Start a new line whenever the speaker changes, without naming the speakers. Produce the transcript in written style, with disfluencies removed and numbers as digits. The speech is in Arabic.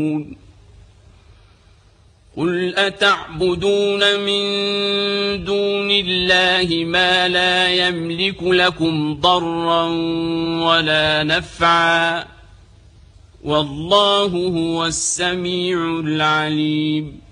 قل أتعبدون من دون الله ما لا يملك لكم ضرا ولا نفعا والله هو السميع العليم